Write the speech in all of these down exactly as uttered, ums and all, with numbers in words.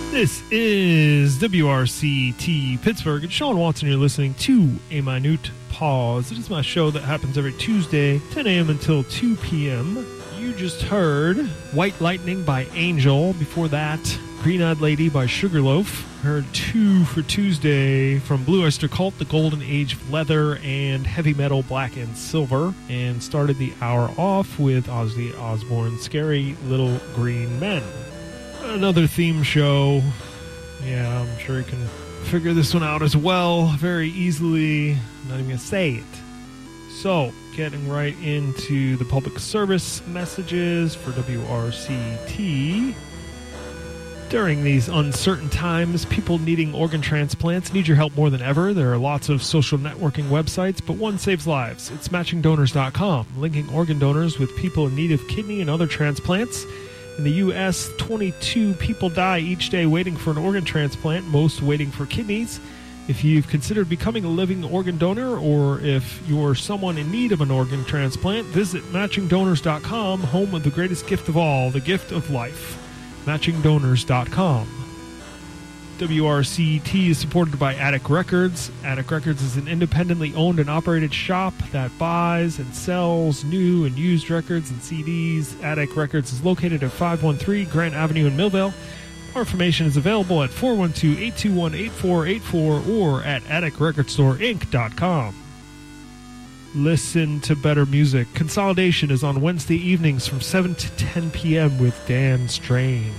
This is W R C T Pittsburgh, and Sean Watson. You're listening to A Minute Pause. It is my show that happens every Tuesday, ten a.m. until two p.m. You just heard White Lightning by Angel. Before that, Green Eyed Lady by Sugarloaf. Heard Two for Tuesday from Blue Oyster Cult, The Golden Age of Leather, and Heavy Metal Black and Silver. And started the hour off with Ozzy Osbourne's Scary Little Green Men. Another theme show. Yeah, I'm sure you can figure this one out as well very easily. I'm not even going to say it. So, getting right into the public service messages for W R C T. During these uncertain times, people needing organ transplants need your help more than ever. There are lots of social networking websites, but one saves lives. It's matching donors dot com, linking organ donors with people in need of kidney and other transplants. In the U S, twenty-two people die each day waiting for an organ transplant, most waiting for kidneys. If you've considered becoming a living organ donor, or if you're someone in need of an organ transplant, visit matching donors dot com, home of the greatest gift of all, the gift of life. matching donors dot com. W R C T is supported by Attic Records. Attic Records is an independently owned and operated shop that buys and sells new and used records and C Ds. Attic Records is located at five one three Grant Avenue in Millvale. More information is available at four one two, eight two one, eight four eight four or at attic record store inc dot com. Listen to better music. Consolidation is on Wednesday evenings from seven to ten p.m. with Dan Strange.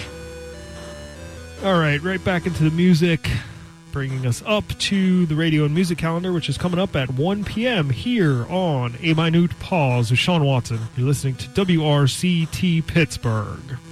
All right, right back into the music, bringing us up to the radio and music calendar, which is coming up at one p.m. here on A Minute Pause with Sean Watson. You're listening to W R C T Pittsburgh.